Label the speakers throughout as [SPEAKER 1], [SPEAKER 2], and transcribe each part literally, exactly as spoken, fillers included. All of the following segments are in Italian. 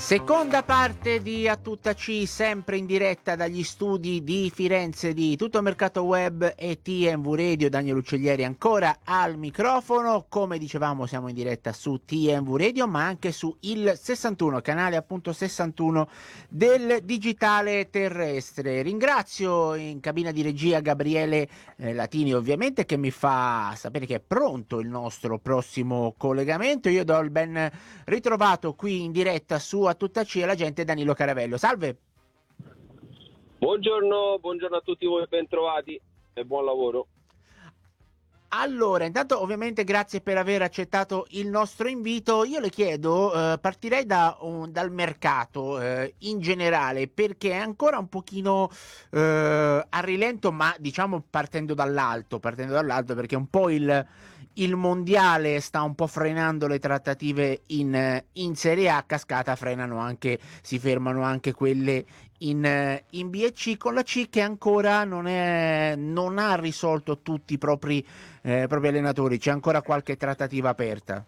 [SPEAKER 1] Seconda parte di A Tutta C, sempre in diretta dagli studi di Firenze di Tutto Mercato Web e T M V Radio. Daniele Uccellieri ancora al microfono. Come dicevamo, siamo in diretta su T M V Radio, ma anche su il sessantuno, canale appunto sessantuno del digitale terrestre. Ringrazio in cabina di regia Gabriele eh, Latini, ovviamente, che mi fa sapere che è pronto il nostro prossimo collegamento. Io do il ben ritrovato qui in diretta su A Tutta C alla gente Danilo Caravello. Salve.
[SPEAKER 2] Buongiorno, buongiorno a tutti voi, bentrovati e buon lavoro.
[SPEAKER 1] Allora, intanto ovviamente grazie per aver accettato il nostro invito. Io le chiedo, eh, partirei da, un, dal mercato eh, in generale, perché è ancora un pochino eh, a rilento, ma diciamo partendo dall'alto, partendo dall'alto perché un po' il, il mondiale sta un po' frenando le trattative in, in Serie A, a cascata frenano anche, si fermano anche quelle in, in B e C, con la C che ancora non, è, non ha risolto tutti i propri, eh, propri allenatori, c'è ancora qualche trattativa aperta.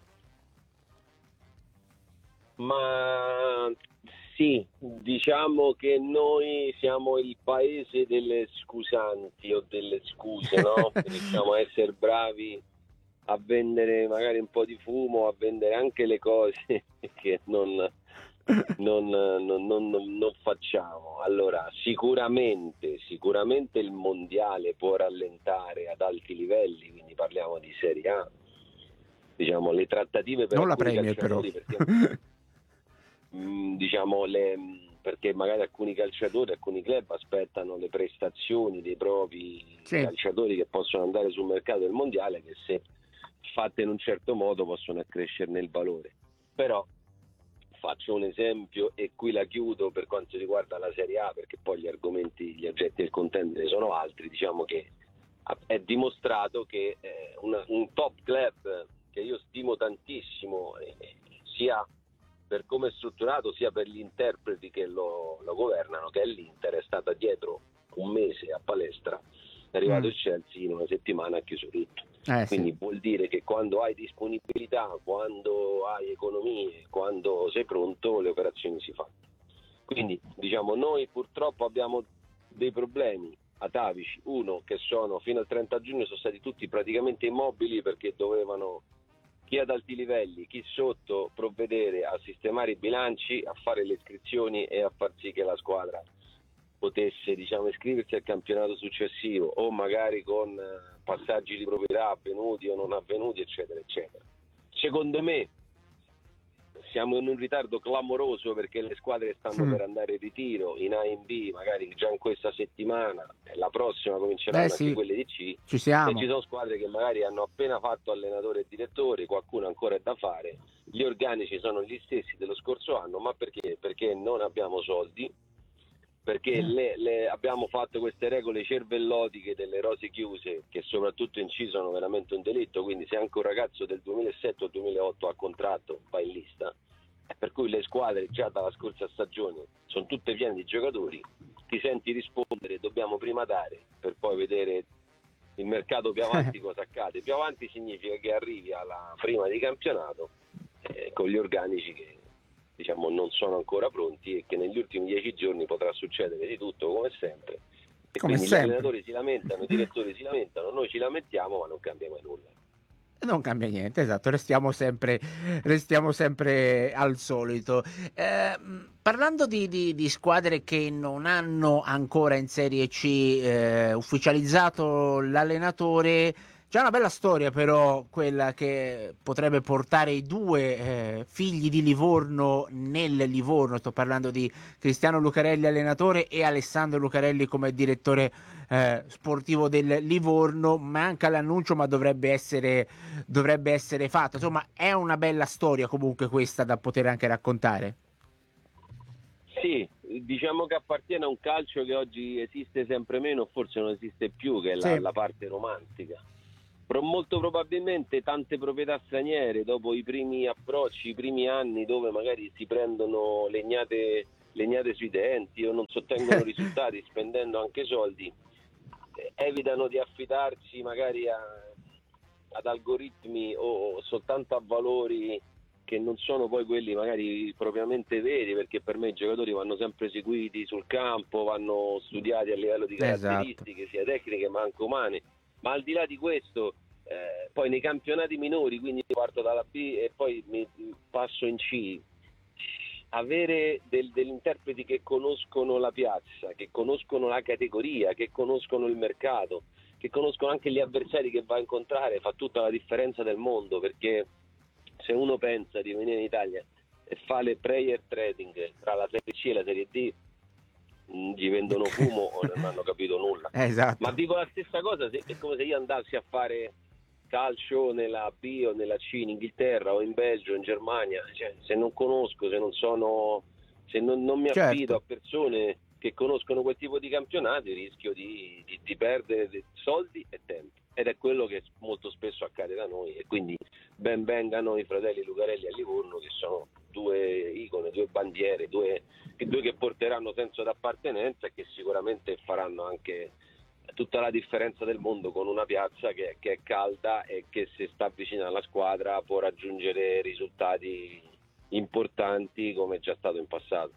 [SPEAKER 2] Ma sì, diciamo che noi siamo il paese delle scusanti o delle scuse, no? Iniziamo a essere bravi a vendere magari un po' di fumo, a vendere anche le cose che non... Non, non, non, non facciamo. Allora, sicuramente, sicuramente il mondiale può rallentare ad alti livelli, quindi parliamo di Serie A. Diciamo, le trattative per
[SPEAKER 1] non la
[SPEAKER 2] alcuni
[SPEAKER 1] Premier,
[SPEAKER 2] calciatori,
[SPEAKER 1] però.
[SPEAKER 2] perché, mh, diciamo, le, perché magari alcuni calciatori, alcuni club aspettano le prestazioni dei propri
[SPEAKER 1] Sì.
[SPEAKER 2] calciatori che possono andare sul mercato del mondiale, che se fatte in un certo modo possono accrescerne il valore. Però faccio un esempio e qui la chiudo per quanto riguarda la Serie A, perché poi gli argomenti, gli oggetti del contendere sono altri. Diciamo che è dimostrato che eh, una, un top club che io stimo tantissimo, eh, sia per come è strutturato sia per gli interpreti che lo, lo governano, che è l'Inter, è stata dietro un mese a palestra, è arrivato
[SPEAKER 1] Mm.
[SPEAKER 2] il Chelsea, in una settimana ha chiuso tutto.
[SPEAKER 1] Eh,
[SPEAKER 2] Quindi
[SPEAKER 1] sì.
[SPEAKER 2] vuol dire che quando hai disponibilità, quando hai economie, quando sei pronto, le operazioni si fanno. Quindi diciamo, noi purtroppo abbiamo dei problemi atavici. Uno, che sono fino al trenta giugno sono stati tutti praticamente immobili, perché dovevano, chi ad alti livelli, chi sotto, provvedere a sistemare i bilanci, a fare le iscrizioni e a far sì che la squadra potesse, diciamo, iscriversi al campionato successivo, o magari con passaggi di proprietà avvenuti o non avvenuti, eccetera, eccetera. Secondo me siamo in un ritardo clamoroso, perché le squadre stanno
[SPEAKER 1] Mm.
[SPEAKER 2] per andare in ritiro in A e in B, magari già in questa settimana, e la prossima cominceranno
[SPEAKER 1] Beh,
[SPEAKER 2] anche
[SPEAKER 1] sì,
[SPEAKER 2] quelle di C,
[SPEAKER 1] ci
[SPEAKER 2] e
[SPEAKER 1] siamo.
[SPEAKER 2] ci sono squadre che magari hanno appena fatto allenatore e direttore, qualcuno ancora è da fare, gli organici sono gli stessi dello scorso anno, ma perché? Perché non abbiamo soldi, perché le, le abbiamo fatto queste regole cervellotiche delle rose chiuse, che soprattutto in C sono veramente un delitto. Quindi se anche un ragazzo del duemilasette o duemilaotto ha contratto, va in lista, per cui le squadre già dalla scorsa stagione sono tutte piene di giocatori, ti senti rispondere dobbiamo prima dare, per poi vedere il mercato più avanti cosa accade. Più avanti significa che arrivi alla prima di campionato eh, con gli organici che, diciamo, non sono ancora pronti, e che negli ultimi dieci giorni potrà succedere di tutto, come sempre. E
[SPEAKER 1] Come
[SPEAKER 2] quindi
[SPEAKER 1] sempre.
[SPEAKER 2] gli allenatori si lamentano, i direttori si lamentano, noi ci lamentiamo, ma non cambia mai nulla.
[SPEAKER 1] Non cambia niente, esatto, restiamo sempre, restiamo sempre al solito. Eh, parlando di, di, di squadre che non hanno ancora in Serie C eh, ufficializzato l'allenatore, c'è una bella storia però, quella che potrebbe portare i due eh, figli di Livorno nel Livorno. Sto parlando di Cristiano Lucarelli allenatore e Alessandro Lucarelli come direttore eh, sportivo del Livorno. Manca l'annuncio, ma dovrebbe essere dovrebbe essere fatto. Insomma, è una bella storia comunque questa da poter anche raccontare.
[SPEAKER 2] Sì, diciamo che appartiene a un calcio che oggi esiste sempre meno, forse non esiste più, che è la,
[SPEAKER 1] Sì.
[SPEAKER 2] la parte romantica. Però molto probabilmente tante proprietà straniere, dopo i primi approcci, i primi anni dove magari si prendono legnate, legnate sui denti o non ottengono risultati spendendo anche soldi, eh, evitano di affidarsi magari a, ad algoritmi o soltanto a valori che non sono poi quelli magari propriamente veri, perché per me i giocatori vanno sempre seguiti sul campo, vanno studiati a livello di caratteristiche, esatto, sia tecniche ma anche umane, ma al di là di questo eh, poi nei campionati minori, quindi parto dalla B e poi mi passo in C, avere del, degli interpreti che conoscono la piazza, che conoscono la categoria, che conoscono il mercato, che conoscono anche gli avversari che va a incontrare, fa tutta la differenza del mondo, perché se uno pensa di venire in Italia e fa le player trading tra la Serie C e la Serie D, mh, gli vendono fumo o non hanno capito nulla.
[SPEAKER 1] Esatto.
[SPEAKER 2] Ma dico la stessa cosa, se, è come se io andassi a fare calcio nella B o nella C in Inghilterra o in Belgio, in Germania, cioè, se non conosco, se non sono, se non, non mi affido, certo, a persone che conoscono quel tipo di campionati, rischio di, di, di perdere soldi e tempo, ed è quello che molto spesso accade da noi, e quindi ben vengano i fratelli Lucarelli a Livorno, che sono due icone, due bandiere, due, due che porteranno senso d'appartenenza e che sicuramente faranno anche tutta la differenza del mondo con una piazza che, che è calda e che, se sta vicina alla squadra, può raggiungere risultati importanti come è già stato in passato.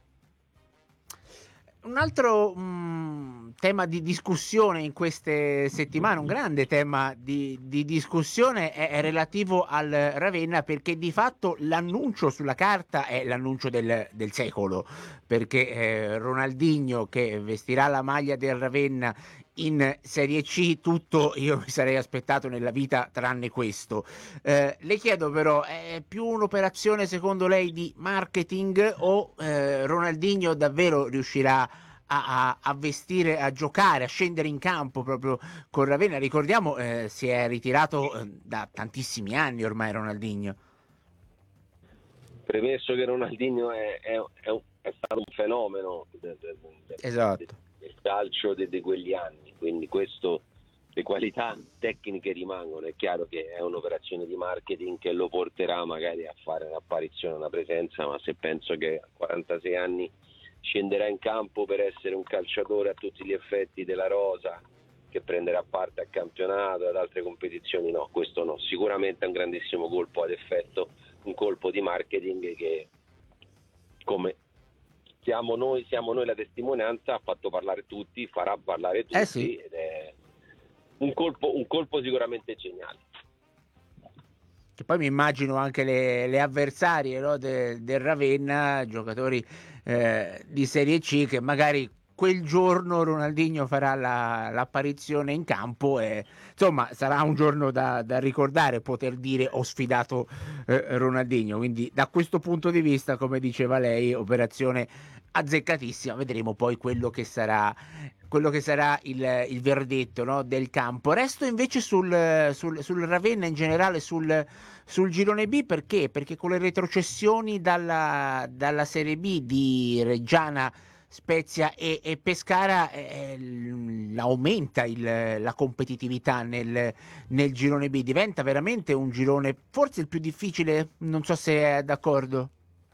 [SPEAKER 1] Un altro mh, tema di discussione in queste settimane, un grande tema di, di discussione è, è relativo al Ravenna, perché di fatto l'annuncio sulla carta è l'annuncio del, del secolo, perché eh, Ronaldinho che vestirà la maglia del Ravenna in Serie C, tutto io mi sarei aspettato nella vita tranne questo. Eh, le chiedo però, è più un'operazione secondo lei di marketing o eh, Ronaldinho davvero riuscirà a, a, a vestire, a giocare, a scendere in campo proprio con Ravenna? Ricordiamo, eh, si è ritirato eh, da tantissimi anni ormai Ronaldinho.
[SPEAKER 2] Premesso che Ronaldinho è, è, è, un, è stato un fenomeno del, del, del,
[SPEAKER 1] esatto,
[SPEAKER 2] del calcio di, di quegli anni, quindi questo, le qualità tecniche rimangono. È chiaro che è un'operazione di marketing che lo porterà magari a fare un'apparizione, una presenza, ma se penso che a quarantasei anni scenderà in campo per essere un calciatore a tutti gli effetti della rosa, che prenderà parte al campionato e ad altre competizioni, no, questo no. Sicuramente è un grandissimo colpo ad effetto, un colpo di marketing che, come siamo noi, siamo noi la testimonianza, ha fatto parlare tutti, farà parlare tutti,
[SPEAKER 1] eh sì,
[SPEAKER 2] ed è un colpo, un colpo sicuramente geniale.
[SPEAKER 1] Che poi mi immagino anche le, le avversarie, no, de, del Ravenna, giocatori eh, di Serie C, che magari quel giorno Ronaldinho farà la, l'apparizione in campo e insomma sarà un giorno da, da ricordare, poter dire ho sfidato eh, Ronaldinho. Quindi da questo punto di vista, come diceva lei, operazione azzeccatissima. Vedremo poi quello che sarà quello che sarà il, il verdetto, no, del campo. Resto invece sul, sul, sul Ravenna in generale, sul, sul girone B, perché? Perché con le retrocessioni dalla, dalla Serie B di Reggiana, Spezia e, e Pescara eh, aumenta il, la competitività nel, nel girone B, diventa veramente un girone forse il più difficile, non so se è d'accordo.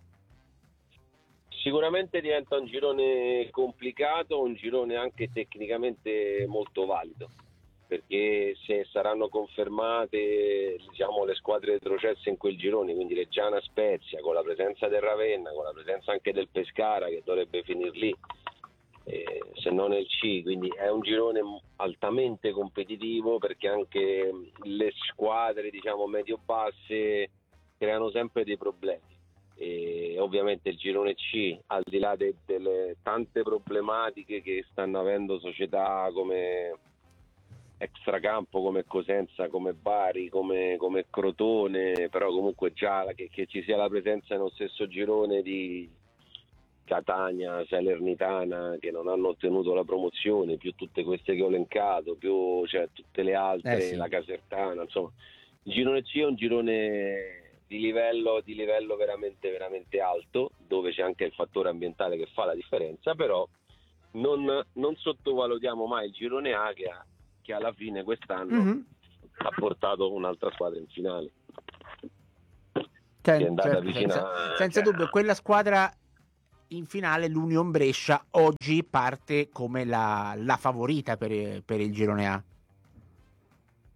[SPEAKER 2] Sicuramente diventa un girone complicato, un girone anche tecnicamente molto valido, perché se saranno confermate, diciamo, le squadre retrocesse in quel girone, quindi Reggiana, Spezia, con la presenza del Ravenna, con la presenza anche del Pescara che dovrebbe finire lì, eh, se non nel C, quindi è un girone altamente competitivo, perché anche le squadre, diciamo, medio-basse creano sempre dei problemi. E ovviamente il girone C, al di là de- delle tante problematiche che stanno avendo società come Extracampo, come Cosenza, come Bari, come, come Crotone, però comunque già che, che ci sia la presenza nello stesso girone di Catania, Salernitana, che non hanno ottenuto la promozione, più tutte queste che ho elencato, più cioè, tutte le altre,
[SPEAKER 1] eh sì.
[SPEAKER 2] la Casertana, insomma il girone C è un girone di livello, di livello veramente, veramente alto, dove c'è anche il fattore ambientale che fa la differenza, però non, non sottovalutiamo mai il girone A, che, ha, che alla fine quest'anno mm-hmm. ha portato un'altra squadra in finale.
[SPEAKER 1] Cioè, è andata certo, vicina, senza, senza dubbio, quella squadra in finale, l'Union Brescia, oggi parte come la, la favorita per, per il girone A.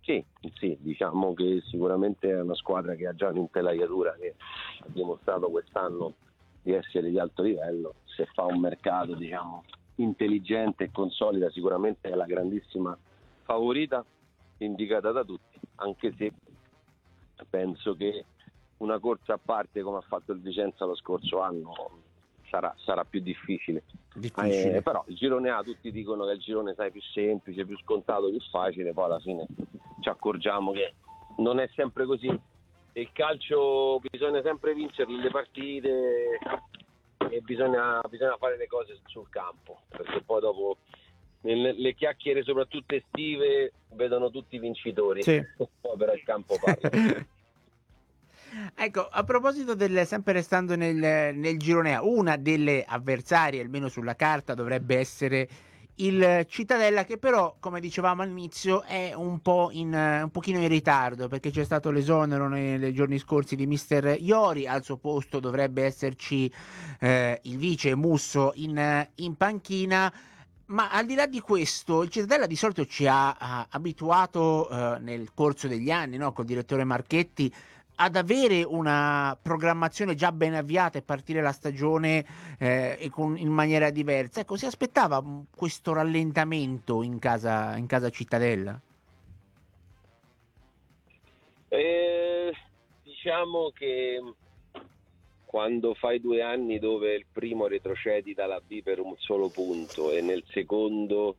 [SPEAKER 2] Sì, sì, diciamo che sicuramente è una squadra che ha già un'intelaiatura che ha dimostrato quest'anno di essere di alto livello. Se fa un mercato, diciamo, intelligente e consolida, sicuramente è la grandissima favorita indicata da tutti, anche se penso che una corsa a parte come ha fatto il Vicenza lo scorso anno sarà, sarà più difficile.
[SPEAKER 1] Difficile.
[SPEAKER 2] Eh, però il girone A, tutti dicono che è il girone, sai, più semplice, più scontato, più facile, poi alla fine ci accorgiamo che non è sempre così. Il calcio bisogna sempre vincere le partite e bisogna, bisogna fare le cose sul campo, perché poi dopo nelle, le chiacchiere soprattutto estive vedono tutti vincitori,
[SPEAKER 1] Sì.
[SPEAKER 2] poi però il campo parla.
[SPEAKER 1] Ecco, a proposito del, sempre restando nel, nel girone A, una delle avversarie, almeno sulla carta, dovrebbe essere il Cittadella, che però, come dicevamo all'inizio, è un po' in, un pochino in ritardo, perché c'è stato l'esonero nei, nei giorni scorsi di mister Iori. Al suo posto dovrebbe esserci eh, il vice Musso in, in panchina. Ma al di là di questo, il Cittadella di solito ci ha, ha abituato eh, nel corso degli anni, no, col direttore Marchetti, ad avere una programmazione già ben avviata e partire la stagione eh, e con, in maniera diversa. Ecco, si aspettava mh, questo rallentamento in casa, in casa Cittadella?
[SPEAKER 2] Eh, diciamo che quando fai due anni dove il primo retrocedi dalla B per un solo punto e nel secondo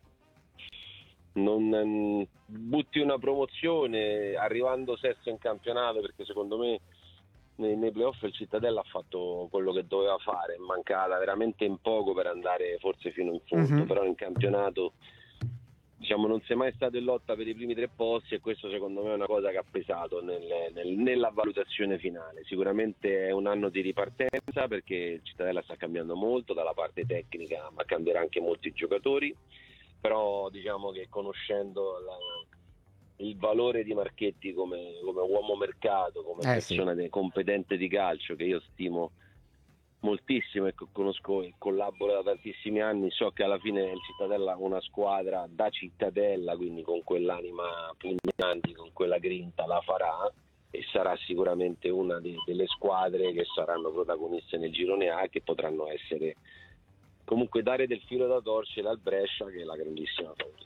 [SPEAKER 2] non butti una promozione arrivando sesto in campionato, perché secondo me nei, nei playoff il Cittadella ha fatto quello che doveva fare, è mancata veramente in poco per andare forse fino in fondo,
[SPEAKER 1] Mm-hmm.
[SPEAKER 2] però in campionato diciamo non si è mai stato in lotta per i primi tre posti e questo secondo me è una cosa che ha pesato nel, nel, nella valutazione finale. Sicuramente è un anno di ripartenza perché il Cittadella sta cambiando molto dalla parte tecnica, ma cambierà anche molti giocatori, però diciamo che conoscendo la, il valore di Marchetti come, come uomo mercato, come
[SPEAKER 1] Eh,
[SPEAKER 2] persona
[SPEAKER 1] sì.
[SPEAKER 2] de, competente di calcio, che io stimo moltissimo e conosco e collaboro da tantissimi anni, so che alla fine il Cittadella ha una squadra da cittadella, quindi con quell'anima pugnante, con quella grinta la farà e sarà sicuramente una de, delle squadre che saranno protagoniste nel girone A, che potranno essere comunque dare del filo da torcere al Brescia, che è la grandissima favorita.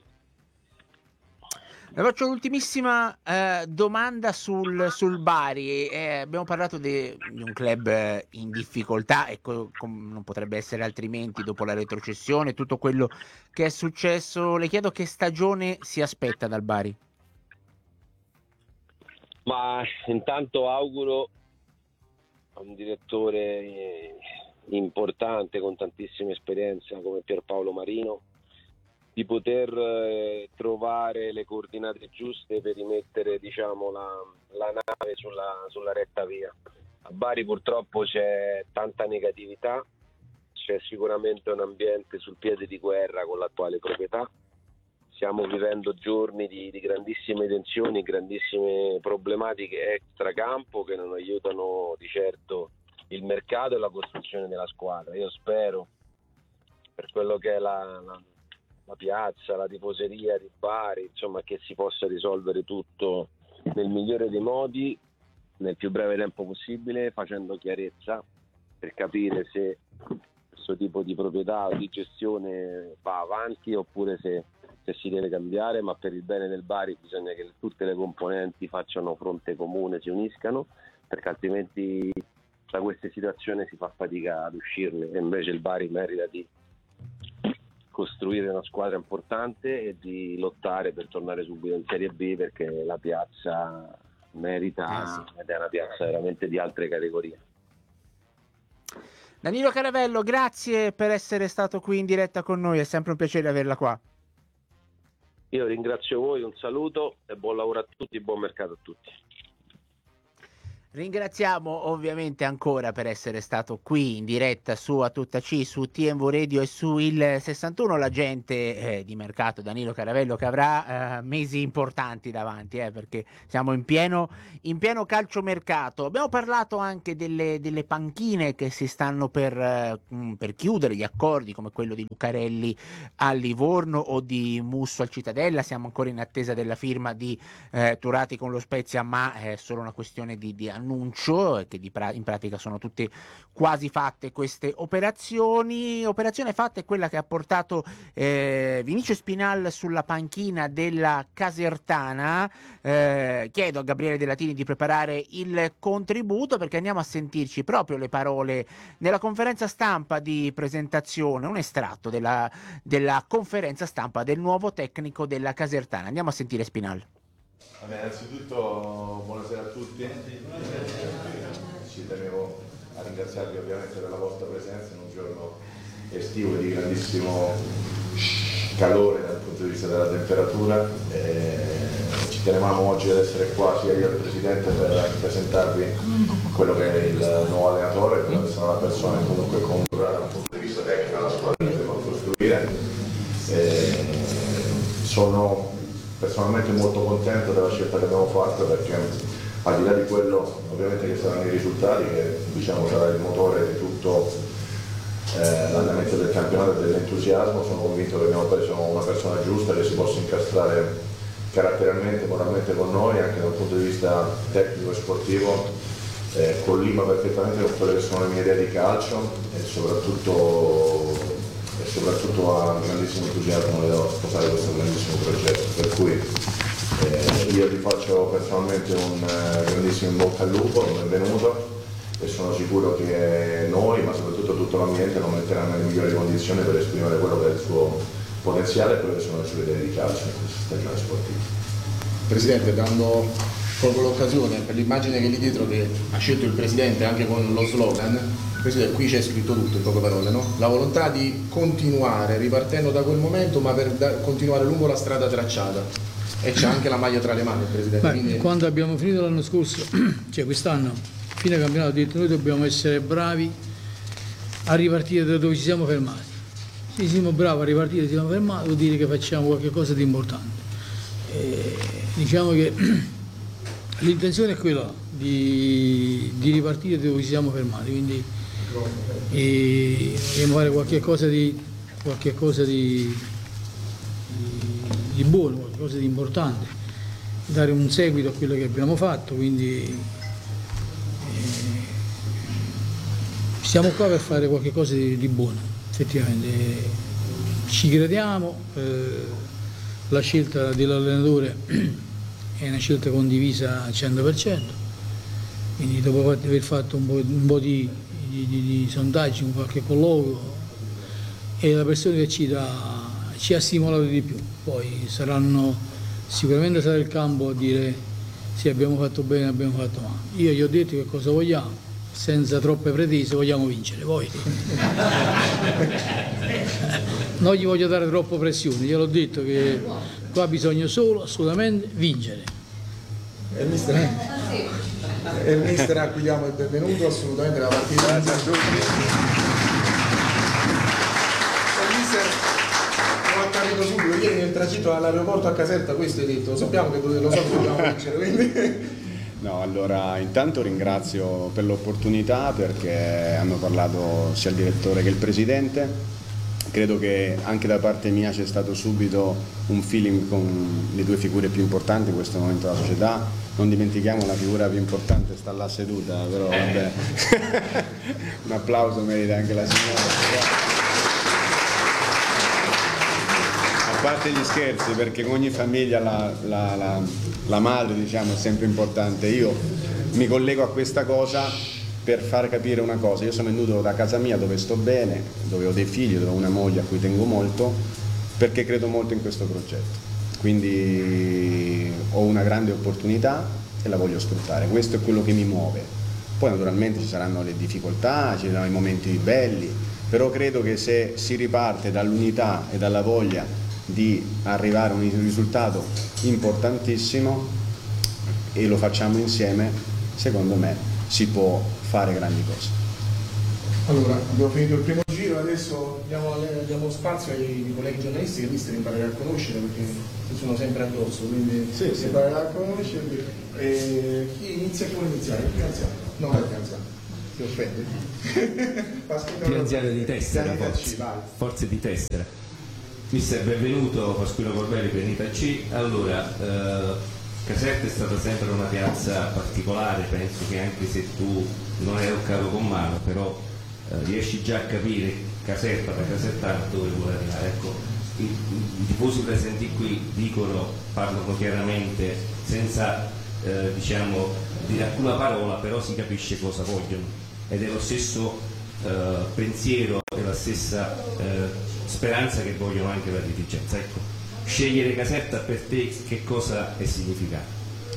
[SPEAKER 1] Le faccio l'ultimissima eh, domanda sul, sul Bari. Eh, abbiamo parlato di, di un club eh, in difficoltà, e co- com- non potrebbe essere altrimenti dopo la retrocessione, tutto quello che è successo. Le chiedo che stagione si aspetta dal Bari.
[SPEAKER 2] Ma intanto auguro a un direttore importante con tantissima esperienza come Pierpaolo Marino di poter eh, trovare le coordinate giuste per rimettere, diciamo, la, la nave sulla, sulla retta via. A Bari purtroppo c'è tanta negatività, c'è sicuramente un ambiente sul piede di guerra con l'attuale proprietà, stiamo vivendo giorni di, di grandissime tensioni, grandissime problematiche extracampo che non aiutano di certo il mercato e la costruzione della squadra. Io spero, per quello che è la, la la piazza, la tifoseria di Bari, insomma, che si possa risolvere tutto nel migliore dei modi, nel più breve tempo possibile, facendo chiarezza per capire se questo tipo di proprietà o di gestione va avanti oppure se, se si deve cambiare, ma per il bene del Bari bisogna che tutte le componenti facciano fronte comune, si uniscano, perché altrimenti da queste situazioni si fa fatica ad uscirne, e invece il Bari merita di costruire una squadra importante e di lottare per tornare subito in Serie B, perché la piazza merita,
[SPEAKER 1] Eh, sì.
[SPEAKER 2] ed è una piazza veramente di altre categorie.
[SPEAKER 1] Danilo Caravello, grazie per essere stato qui in diretta con noi, è sempre un piacere averla qua.
[SPEAKER 2] Io ringrazio voi, un saluto e buon lavoro a tutti, buon mercato a tutti.
[SPEAKER 1] Ringraziamo ovviamente ancora per essere stato qui in diretta su A Tutta C, su T M V Radio e su Il sessantuno, l'agente eh, di mercato Danilo Caravello, che avrà eh, mesi importanti davanti, eh, perché siamo in pieno, in pieno calciomercato. Abbiamo parlato anche delle, delle panchine che si stanno per, eh, mh, per chiudere, gli accordi come quello di Lucarelli al Livorno o di Musso al Cittadella. Siamo ancora in attesa della firma di eh, Turati con lo Spezia, ma è solo una questione di, di annuncio, e che di pra- in pratica sono tutte quasi fatte queste operazioni. Operazione fatta è quella che ha portato eh, Vinicio Spinal sulla panchina della Casertana. Eh, chiedo a Gabriele Delatini di preparare il contributo, perché andiamo a sentirci proprio le parole nella conferenza stampa di presentazione, un estratto della, della conferenza stampa del nuovo tecnico della Casertana. Andiamo a sentire Spinal.
[SPEAKER 3] Vabbè, innanzitutto buonasera a tutti, ci tenevo a ringraziarvi ovviamente per la vostra presenza in un giorno estivo di grandissimo calore dal punto di vista della temperatura. E ci tenevamo oggi ad essere qua sia io e il Presidente per presentarvi quello che è il nuovo allenatore, quello che sono la persona che comunque condurrà dal punto di vista tecnico la squadra che devo costruire. E sono personalmente molto contento della scelta che abbiamo fatto, perché al di là di quello ovviamente che saranno i risultati, che diciamo sarà il motore di tutto eh, l'andamento del campionato e dell'entusiasmo, sono convinto che abbiamo preso una persona giusta che si possa incastrare caratterialmente, moralmente con noi, anche dal punto di vista tecnico e sportivo, eh, collima perfettamente con quelle che sono le mie idee di calcio e soprattutto e soprattutto ha un grandissimo entusiasmo nello sposare questo grandissimo progetto, per cui eh, io vi faccio personalmente un eh, grandissimo in bocca al lupo, un benvenuto, e sono sicuro che noi, ma soprattutto tutto l'ambiente, lo metteranno nelle migliori condizioni per esprimere quello che è il suo potenziale e quello che sono le sue idee di calcio in questa stagione sportiva.
[SPEAKER 4] Presidente, dando proprio l'occasione per l'immagine che lì dietro che ha scelto il Presidente anche con lo slogan, Presidente, qui c'è scritto tutto in poche parole, no? La volontà di continuare ripartendo da quel momento, ma per da, continuare lungo la strada tracciata, e c'è anche la maglia tra le mani, Presidente.
[SPEAKER 5] Beh,
[SPEAKER 4] quindi...
[SPEAKER 5] Quando abbiamo finito l'anno scorso, cioè quest'anno, fine campionato, ho detto noi dobbiamo essere bravi a ripartire da dove ci siamo fermati. Se siamo bravi a ripartire, ci siamo fermati, vuol dire che facciamo qualcosa di importante. E diciamo che l'intenzione è quella di, di ripartire da dove ci siamo fermati, quindi e dobbiamo fare qualche cosa di qualche cosa di, di, di buono, qualcosa di importante, dare un seguito a quello che abbiamo fatto, quindi eh, siamo qua per fare qualche cosa di, di buono, effettivamente ci crediamo, eh, la scelta dell'allenatore è una scelta condivisa al cento per cento, quindi dopo aver fatto un po', un po' di Di, di, di sondaggi, un qualche colloquio, e la persona che ci, dà, ci ha stimolato di più. Poi saranno, sicuramente sarà il campo a dire se abbiamo fatto bene, abbiamo fatto male. Io gli ho detto che cosa vogliamo, senza troppe pretese, vogliamo vincere. Poi non gli voglio dare troppo pressione, gliel'ho detto che qua bisogna solo assolutamente vincere.
[SPEAKER 4] E mister, e il mister acquilliamo il benvenuto assolutamente la partita. Grazie a tutti. Il mister non ha capito subito, ieri nel tragitto dall'aeroporto a Caserta questo hai detto, sappiamo che lo so che dobbiamo vincere, quindi...
[SPEAKER 6] No, allora intanto ringrazio per l'opportunità, perché hanno parlato sia il direttore che il presidente. Credo che anche da parte mia c'è stato subito un feeling con le due figure più importanti in questo momento della società. Non dimentichiamo la figura più importante sta là seduta, però vabbè. Un applauso merita anche la signora. A parte gli scherzi, perché con ogni famiglia la, la, la, la madre, diciamo, è sempre importante. Io mi collego a questa cosa per far capire una cosa: io sono venuto da casa mia dove sto bene, dove ho dei figli, dove ho una moglie a cui tengo molto, perché credo molto in questo progetto. Quindi ho una grande opportunità e la voglio sfruttare, questo è quello che mi muove. Poi naturalmente ci saranno le difficoltà, ci saranno i momenti belli, però credo che se si riparte dall'unità e dalla voglia di arrivare a un risultato importantissimo e lo facciamo insieme, secondo me si può fare grandi cose.
[SPEAKER 4] Allora, abbiamo finito il primo giro, adesso diamo, diamo spazio ai colleghi giornalisti che mister imparerà a conoscere, perché ci sono sempre addosso, quindi
[SPEAKER 6] sì, sì.
[SPEAKER 4] imparerà a conoscere. E chi inizia, chi vuole iniziare? Il Pianziano? No, il Pianziano. Ti offende?
[SPEAKER 7] Pianziano di tessera, forse, forse di tessera. Mister, benvenuto, Pasquino Corbelli, Pianita C. Allora, eh, Caserta è stata sempre una piazza particolare, penso che anche se tu non hai toccato con mano, però eh, riesci già a capire Caserta da casertano dove vuole arrivare. Ecco, i, i tifosi presenti qui dicono, parlano chiaramente, senza eh, diciamo dire alcuna parola, però si capisce cosa vogliono, ed è lo stesso eh, pensiero e la stessa eh, speranza che vogliono anche la dirigenza. Ecco, scegliere Caserta per te che cosa è significato?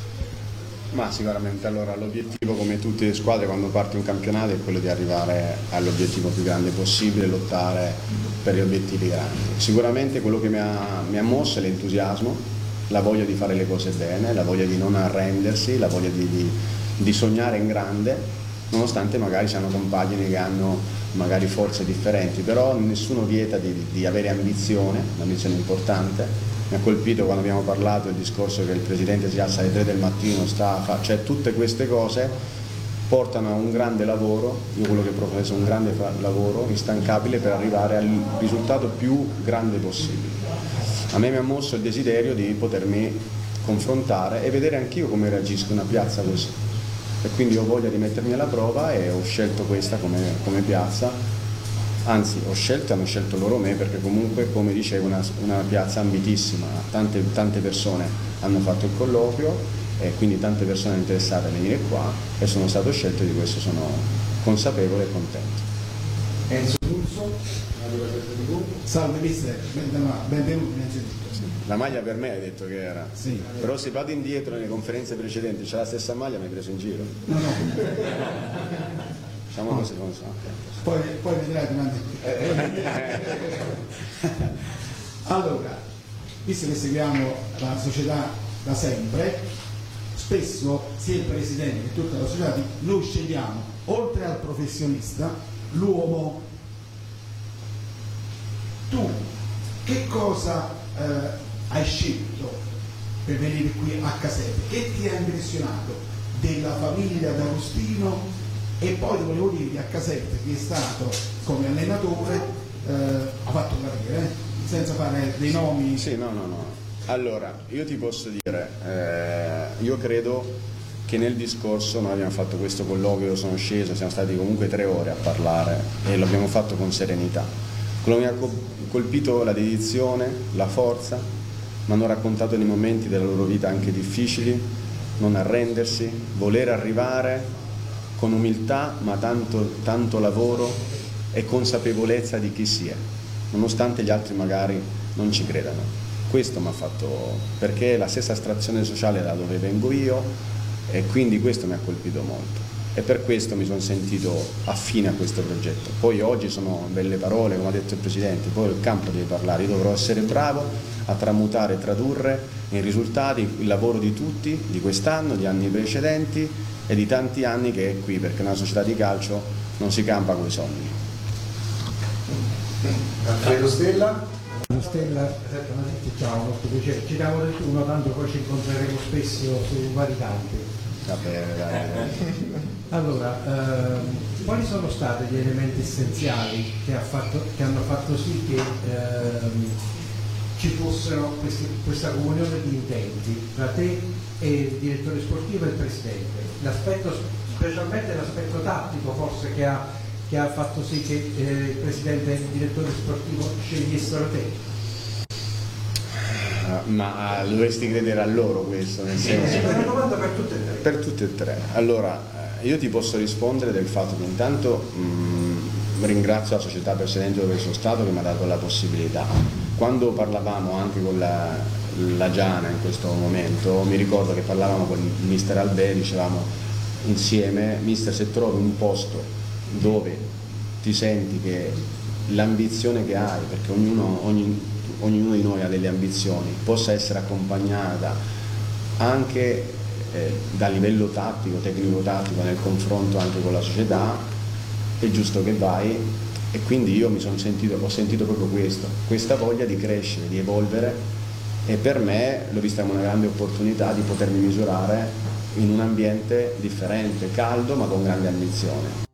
[SPEAKER 6] Ma sicuramente, allora, l'obiettivo, come tutte le squadre quando parte un campionato, è quello di arrivare all'obiettivo più grande possibile, lottare per gli obiettivi grandi. Sicuramente quello che mi ha, mi ha mosso è l'entusiasmo, la voglia di fare le cose bene, la voglia di non arrendersi, la voglia di, di, di sognare in grande, nonostante magari siano compagini che hanno magari forze differenti, però nessuno vieta di, di avere ambizione, un'ambizione importante. Mi ha colpito quando abbiamo parlato il discorso che il presidente si alza alle tre del mattino, sta a fa... cioè tutte queste cose portano a un grande lavoro, io quello che professo è un grande lavoro instancabile per arrivare al risultato più grande possibile. A me mi ha mosso il desiderio di potermi confrontare e vedere anch'io come reagisco in una piazza così, e quindi ho voglia di mettermi alla prova e ho scelto questa come, come piazza. Anzi, ho scelto, hanno scelto loro me, perché comunque, come dicevo, una, una piazza ambitissima, tante, tante persone hanno fatto il colloquio e quindi tante persone sono interessate a venire qua e sono stato scelto, e di questo sono consapevole e contento.
[SPEAKER 8] Enzo Pulso, salve mister, benvenuto innanzitutto.
[SPEAKER 6] La maglia per me hai detto che era,
[SPEAKER 8] sì.
[SPEAKER 6] Però se vado indietro nelle conferenze precedenti c'è la stessa maglia, mi hai preso in giro.
[SPEAKER 8] No, no.
[SPEAKER 6] Diciamo
[SPEAKER 8] no.
[SPEAKER 6] così, non so.
[SPEAKER 8] Poi, poi vedrai domani. Allora, visto che seguiamo la società da sempre, spesso sia il presidente che tutta la società, noi scegliamo, oltre al professionista, l'uomo. Tu che cosa eh, hai scelto per venire qui a Caserta? Che ti ha impressionato della famiglia d'Agostino? E poi volevo dirvi a Caserta, che è stato come allenatore, eh, ha fatto carriera, eh? Senza fare dei nomi.
[SPEAKER 6] Sì, no, no, no. Allora, io ti posso dire, eh, io credo che nel discorso noi abbiamo fatto questo colloquio, sono sceso, siamo stati comunque tre ore a parlare e l'abbiamo fatto con serenità. Quello che mi ha colpito la dedizione, la forza, mi hanno raccontato dei momenti della loro vita anche difficili, non arrendersi, voler arrivare con umiltà, ma tanto, tanto lavoro e consapevolezza di chi si è, nonostante gli altri magari non ci credano. Questo mi ha fatto, perché è la stessa estrazione sociale da dove vengo io, e quindi questo mi ha colpito molto, e per questo mi sono sentito affine a questo progetto. Poi oggi sono belle parole, come ha detto il Presidente, poi il campo deve parlare, io dovrò essere bravo a tramutare e tradurre in risultati il lavoro di tutti, di quest'anno, di anni precedenti e di tanti anni che è qui, perché una società di calcio non si campa coi sogni.
[SPEAKER 4] Alfredo Stella.
[SPEAKER 9] Stella, ciao, molto piacere. Ci diamo del turno, tanto poi ci incontreremo spesso su vari campi.
[SPEAKER 6] Va bene, dai, dai.
[SPEAKER 9] Allora, ehm, quali sono stati gli elementi essenziali che, ha fatto, che hanno fatto sì che ehm, ci fossero questi, questa comunione di intenti tra te e il direttore sportivo e il presidente? L'aspetto, specialmente l'aspetto tattico forse che ha, che ha fatto sì che eh, il presidente e il direttore sportivo scegliessero te?
[SPEAKER 6] Uh, ma uh, dovresti credere a loro questo, nel senso...
[SPEAKER 9] È una domanda per tutte e tre.
[SPEAKER 6] Per tutte e tre. Allora, io ti posso rispondere del fatto che intanto mh, ringrazio la società precedente dove sono stato, che mi ha dato la possibilità. Quando parlavamo anche con la, la Giana in questo momento, mi ricordo che parlavamo con il mister Albè, dicevamo insieme, mister, se trovi un posto dove ti senti che l'ambizione che hai, perché ognuno, ogni, ognuno di noi ha delle ambizioni, possa essere accompagnata anche eh, da livello tattico, tecnico-tattico, nel confronto anche con la società, è giusto che vai, e quindi io mi sono sentito, ho sentito proprio questo, questa voglia di crescere, di evolvere, e per me l'ho vista come una grande opportunità di potermi misurare in un ambiente differente, caldo ma con grande ambizione.